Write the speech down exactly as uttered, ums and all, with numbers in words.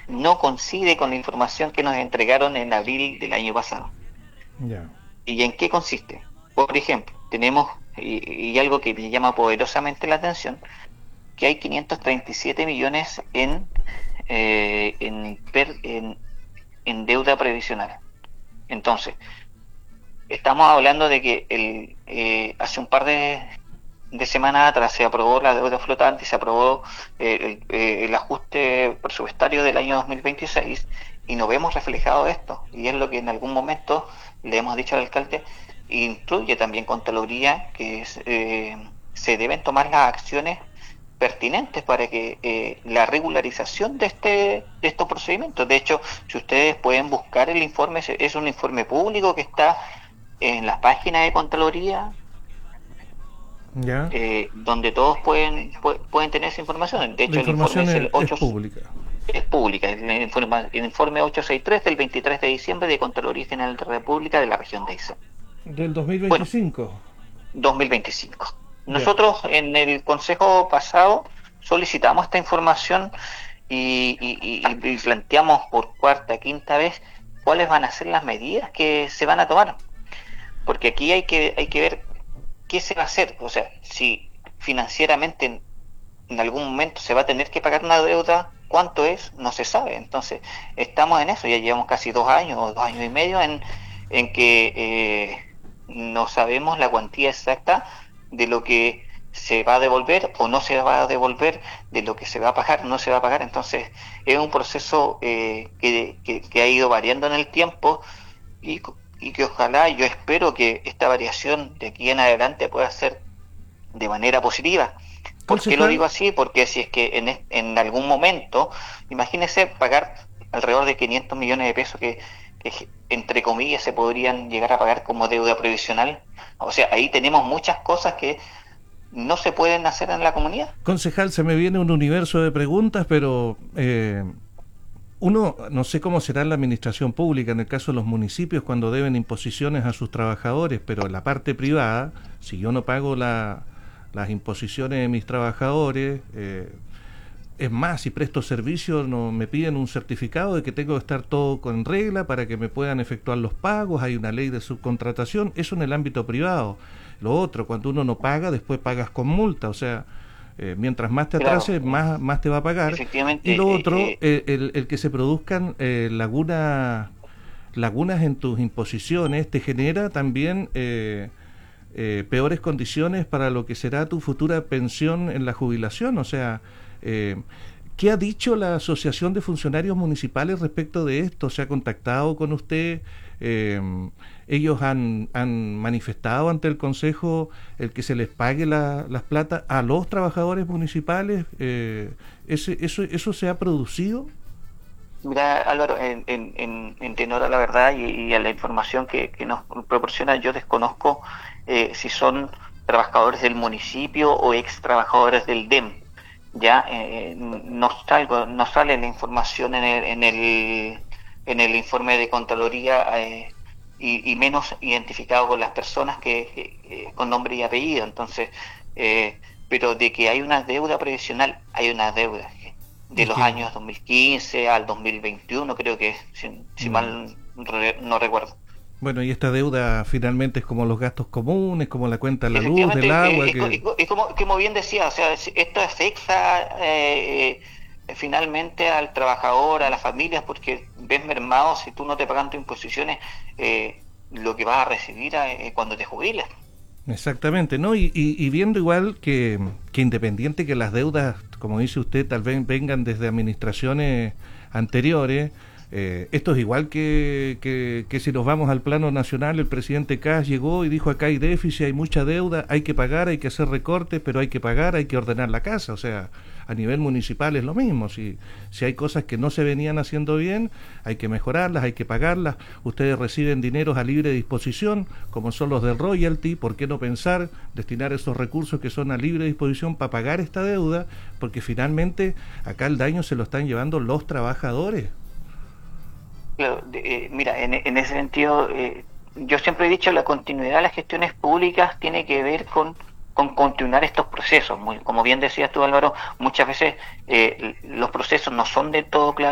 no coincide con la información que nos entregaron en abril del año pasado. Ya. ¿Y en qué consiste? Por ejemplo, tenemos, y, y algo que me llama poderosamente la atención, que hay quinientos treinta y siete millones en, eh, en, per, en, en deuda previsional. Entonces, estamos hablando de que el, eh, hace un par de, de semanas atrás se aprobó la deuda flotante, se aprobó eh, el, eh, el ajuste presupuestario del año dos mil veintiséis y no vemos reflejado esto. Y es lo que en algún momento le hemos dicho al alcalde, incluye también Contraloría que es, eh, se deben tomar las acciones pertinentes para que eh, la regularización de este de estos procedimientos. De hecho, si ustedes pueden buscar el informe, es un informe público que está en las páginas de Contraloría, Ya. eh, donde todos pueden pu pueden tener esa información. De La hecho, el informe información es es, el es ocho, pública. es pública, el informe, el informe ochocientos sesenta y tres del veintitrés de diciembre de Contraloría General de la República de la región de Aysén. Del Bueno, dos mil veinticinco. dos mil veinticinco. Ya. Nosotros en el consejo pasado solicitamos esta información y, y, y, y planteamos por cuarta, quinta vez cuáles van a ser las medidas que se van a tomar. Porque aquí hay que, hay que ver qué se va a hacer. O sea, si financieramente en, en algún momento se va a tener que pagar una deuda, cuánto es, no se sabe. Entonces, estamos en eso, ya llevamos casi dos años o dos años y medio en, en que eh, no sabemos la cuantía exacta de lo que se va a devolver o no se va a devolver, de lo que se va a pagar o no se va a pagar. Entonces, es un proceso eh, que, que, que ha ido variando en el tiempo y, y que ojalá, yo espero que esta variación de aquí en adelante pueda ser de manera positiva. ¿Por qué lo Concejal, digo así? Porque si es que en, en algún momento, imagínese pagar alrededor de quinientos millones de pesos que, que entre comillas se podrían llegar a pagar como deuda previsional. O sea, ahí tenemos muchas cosas que no se pueden hacer en la comunidad. concejal, se me viene un universo de preguntas, pero eh, uno, no sé cómo será en la administración pública, en el caso de los municipios, cuando deben imposiciones a sus trabajadores, pero en la parte privada, si yo no pago la, las imposiciones de mis trabajadores, eh, es más, si presto servicio, no, me piden un certificado de que tengo que estar todo con regla para que me puedan efectuar los pagos, hay una ley de subcontratación, eso en el ámbito privado. Lo otro, cuando uno no paga, después pagas con multa, o sea, eh, mientras más te Claro, atrases, más, más te va a pagar. Y efectivamente, lo eh, otro, eh, eh, el, el que se produzcan eh, lagunas, lagunas en tus imposiciones te genera también eh, eh, peores condiciones para lo que será tu futura pensión en la jubilación. O sea, eh, ¿qué ha dicho la Asociación de Funcionarios Municipales respecto de esto? ¿Se ha contactado con usted? Eh, ellos han, han manifestado ante el Consejo el que se les pague la, las plata a los trabajadores municipales. Eh, ese, eso, ¿Eso se ha producido? mira, Álvaro, en, en, en, en tenor a la verdad y, y a la información que, que nos proporciona, yo desconozco eh, si son trabajadores del municipio o ex trabajadores del D E M. Ya eh, no, salgo, no sale la información en el, en el, en el informe de Contraloría eh, y, y menos identificado con las personas que, que, que con nombre y apellido. Entonces, eh, pero de que hay una deuda previsional, hay una deuda de Y los que, años dos mil quince al dos mil veintiuno, creo que, si, si mm, mal re, no recuerdo. bueno, y esta deuda finalmente es como los gastos comunes, como la cuenta de la luz, Efectivamente, del eh, agua, es, que... es, como, como bien decía, o sea, esto afecta eh, eh, finalmente al trabajador, a las familias, porque ves mermado si tú no te pagan tus imposiciones, eh, lo que vas a recibir eh, cuando te jubiles. Exactamente, ¿no? Y, y, y viendo igual que, que independiente que las deudas, como dice usted, tal vez vengan desde administraciones anteriores, eh, esto es igual que, que, que si nos vamos al plano nacional, el presidente Kass llegó y dijo acá hay déficit, hay mucha deuda, hay que pagar, hay que hacer recortes, pero hay que pagar, hay que ordenar la casa, o sea, a nivel municipal es lo mismo, si, si hay cosas que no se venían haciendo bien, hay que mejorarlas, hay que pagarlas, ustedes reciben dineros a libre disposición, como son los del royalty, ¿por qué no pensar destinar esos recursos que son a libre disposición para pagar esta deuda? Porque finalmente acá el daño se lo están llevando los trabajadores. Claro, de, eh, mira, en, en ese sentido, eh, yo siempre he dicho la continuidad de las gestiones públicas tiene que ver con, con continuar estos procesos. Muy, como bien decías tú, Álvaro, muchas veces eh, los procesos no son de todo claros.